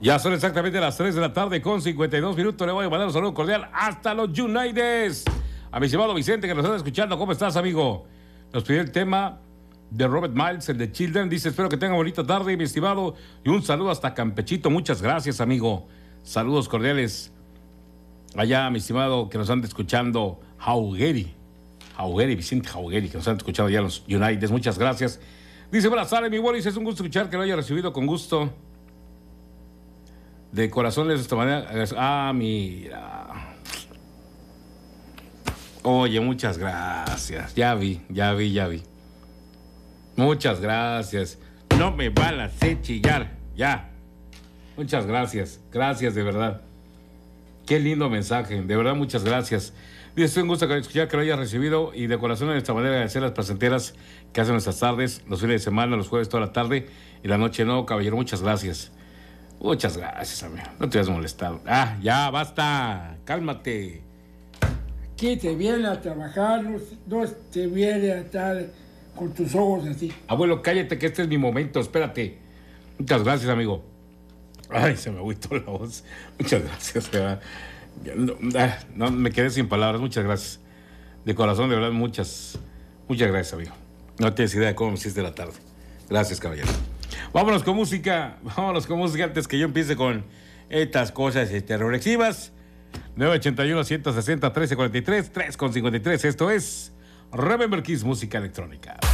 Ya son exactamente las 3 de la tarde con 52 minutos. Le voy a mandar un saludo cordial hasta los United. A mi estimado Vicente que nos está escuchando. ¿Cómo estás, amigo? Nos pidió el tema de Robert Miles, el de Children. Dice, espero que tenga bonita tarde, mi estimado. Y un saludo hasta Campechito. Muchas gracias, amigo. Saludos cordiales. Allá, mi estimado, que nos anda escuchando, Vicente Jaugueri, que nos han escuchado ya los United. Muchas gracias. Dice, buenas tardes, mi Boris. Es un gusto escuchar que lo haya recibido con gusto. De corazón de esta manera. Ah, mira. Oye, muchas gracias. Ya vi. Muchas gracias. No me van a hacer chillar. Ya. Muchas gracias. Gracias, de verdad. Qué lindo mensaje. De verdad, muchas gracias. Dice, es un gusto escuchar que lo haya recibido y de corazón de esta manera agradecer las placenteras que hacen nuestras tardes, los fines de semana, los jueves toda la tarde y la noche no, caballero. Muchas gracias. Muchas gracias, amigo. No te hayas molestado. Ah, ya, basta. Cálmate. ¿Quién te viene a trabajar? No te viene a estar con tus ojos así. Abuelo, cállate que este es mi momento. Espérate. Muchas gracias, amigo. Ay, se me agüitó la voz. Muchas gracias, ¿verdad? No, me quedé sin palabras. Muchas gracias. De corazón, de verdad, muchas gracias, amigo. No tienes idea de cómo me hiciste la tarde. Gracias, caballero. Vámonos con música antes que yo empiece con estas cosas reflexivas. 981-160-1343, 3 con 53. Esto es Remember Kiss, música electrónica.